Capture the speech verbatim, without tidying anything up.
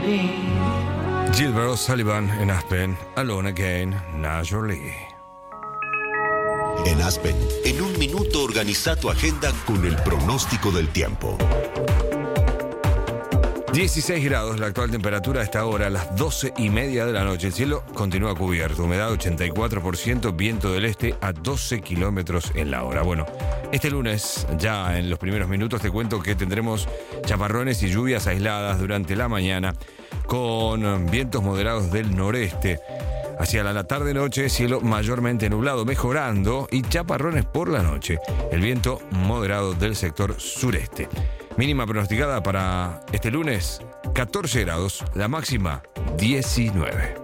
Gilbert O'Sullivan en Aspen, Alone Again, Naturally. En Aspen, en un minuto organiza tu agenda con el pronóstico del tiempo. dieciséis grados, la actual temperatura a esta hora, a las doce y media de la noche. El cielo continúa cubierto, humedad ochenta y cuatro por ciento, viento del este a doce kilómetros en la hora. Bueno, este lunes, ya en los primeros minutos, te cuento que tendremos chaparrones y lluvias aisladas durante la mañana, con vientos moderados del noreste. Hacia la tarde-noche, cielo mayormente nublado, mejorando, y chaparrones por la noche. El viento moderado del sector sureste. Mínima pronosticada para este lunes, catorce grados, la máxima diecinueve.